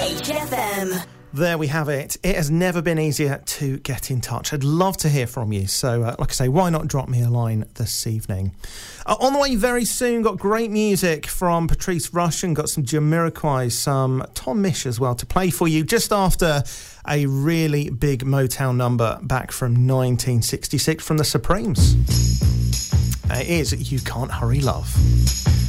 HFM. There we have it. It has never been easier to get in touch. I'd love to hear from you. So, like I say, why not drop me a line this evening? On the way very soon, got great music from Patrice Rushen, got some Jamiroquai, some Tom Misch as well to play for you just after a really big Motown number back from 1966 from the Supremes. It is You Can't Hurry Love.